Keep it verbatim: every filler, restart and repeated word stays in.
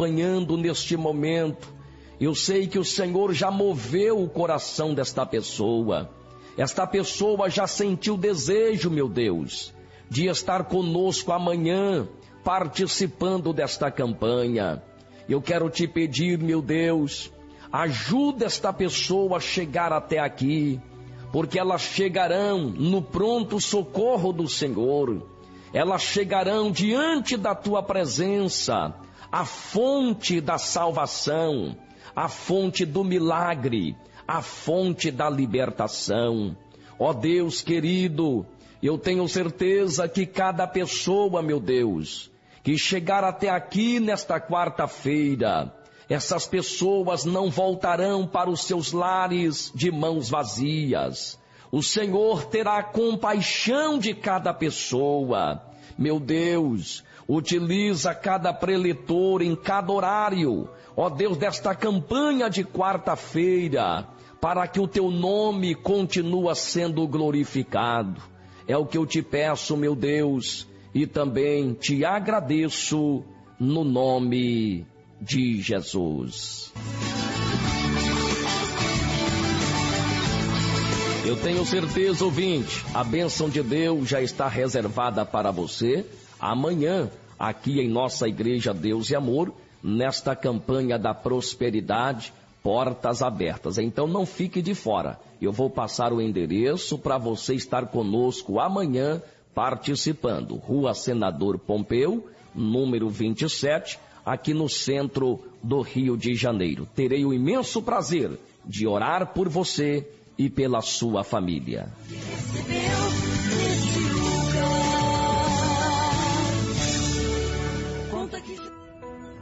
acompanhando neste momento, eu sei que o Senhor já moveu o coração desta pessoa. Esta pessoa já sentiu desejo, meu Deus, de estar conosco amanhã, participando desta campanha. Eu quero te pedir, meu Deus, ajuda esta pessoa a chegar até aqui, porque elas chegarão no pronto socorro do Senhor. Elas chegarão diante da tua presença, a fonte da salvação, a fonte do milagre, a fonte da libertação. Ó Deus querido, eu tenho certeza que cada pessoa, meu Deus, que chegar até aqui nesta quarta-feira, essas pessoas não voltarão para os seus lares de mãos vazias. O Senhor terá compaixão de cada pessoa. Meu Deus, utiliza cada preletor em cada horário, ó Deus, desta campanha de quarta-feira, para que o teu nome continue sendo glorificado. É o que eu te peço, meu Deus, e também te agradeço no nome de Jesus. Eu tenho certeza, ouvinte, a bênção de Deus já está reservada para você amanhã, aqui em nossa Igreja Deus e Amor, nesta campanha da prosperidade, portas abertas. Então não fique de fora. Eu vou passar o endereço para você estar conosco amanhã, participando. Rua Senador Pompeu, número vinte e sete, aqui no centro do Rio de Janeiro. Terei o imenso prazer de orar por você e pela sua família.